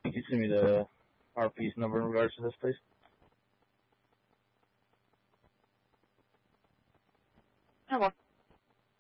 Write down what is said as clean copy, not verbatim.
Can you send me the RP's number in regards to this, please? Hello.